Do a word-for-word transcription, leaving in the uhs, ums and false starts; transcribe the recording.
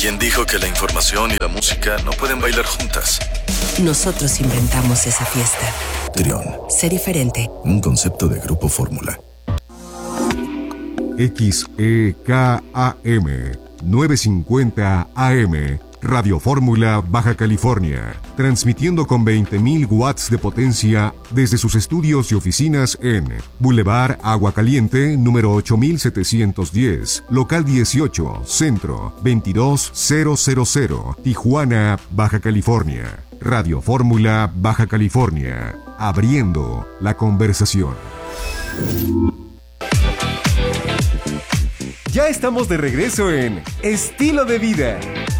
¿Quién dijo que la información y la música no pueden bailar juntas? Nosotros inventamos esa fiesta. Trión. Sé diferente. Un concepto de Grupo Fórmula. X E K A M novecientos cincuenta A M Radio Fórmula Baja California, transmitiendo con veinte mil watts de potencia desde sus estudios y oficinas en Boulevard Agua Caliente, número ocho mil setecientos diez, local dieciocho, centro veintidós mil, Tijuana, Baja California. Radio Fórmula Baja California, abriendo la conversación. Ya estamos de regreso en Estilo de Vida.